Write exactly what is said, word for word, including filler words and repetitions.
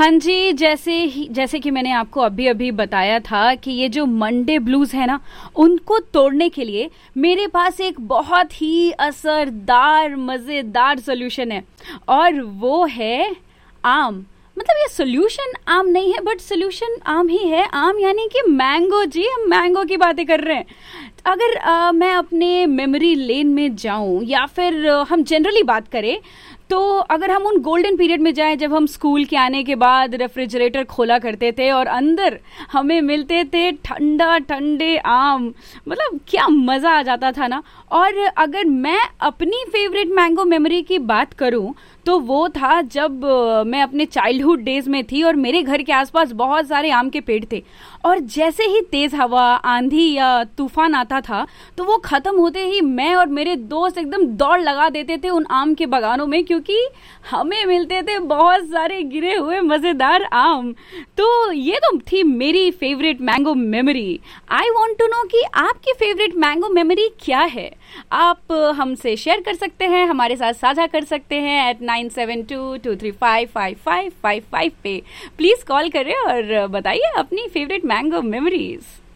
हाँ जी, जैसे ही जैसे कि मैंने आपको अभी अभी बताया था कि ये जो मंडे ब्लूज है ना, उनको तोड़ने के लिए मेरे पास एक बहुत ही असरदार मज़ेदार सॉल्यूशन है, और वो है आम। मतलब ये सॉल्यूशन आम नहीं है, बट सॉल्यूशन आम ही है। आम यानी कि मैंगो जी, हम मैंगो की बातें कर रहे हैं। अगर आ, मैं अपने मेमोरी लेन में जाऊं, या फिर आ, हम जनरली बात करें, तो अगर हम उन गोल्डन पीरियड में जाएं जब हम स्कूल के आने के बाद रेफ्रिजरेटर खोला करते थे और अंदर हमें मिलते थे ठंडा ठंडे आम, मतलब क्या मज़ा आ जाता था ना। और अगर मैं अपनी फेवरेट मैंगो मेमोरी की बात करूं, तो वो था जब अ, मैं अपने चाइल्डहुड डेज में थी और मेरे घर के आसपास बहुत सारे आम के पेड़ थे, और जैसे ही तेज हवा, आंधी या तूफान आता था, तो वो खत्म होते ही मैं और मेरे दोस्त एकदम दौड़ लगा देते थे उन आम के बागानों में, क्योंकि हमें मिलते थे बहुत सारे गिरे हुए मजेदार आम। तो ये तो थी मेरी favourite mango memory. I want to know कि आपकी फेवरेट मैंगो मेमोरी क्या है। आप हमसे शेयर कर सकते हैं, हमारे साथ साझा कर सकते हैं eight nine seven to to three five five five five five पे। प्लीज कॉल करें और बताइए अपनी फेवरेट मैंगो मेमोरीज।